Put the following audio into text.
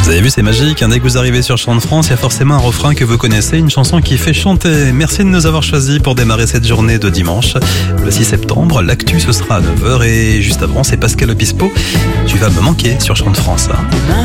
Vous avez vu, c'est magique, dès que vous arrivez sur Chant de France, il y a forcément un refrain que vous connaissez, une chanson qui fait chanter. Merci de nous avoir choisis pour démarrer cette journée de dimanche, le 6 septembre. L'actu, ce sera à 9h et juste avant, c'est Pascal Obispo. Tu vas me manquer sur Chant de France.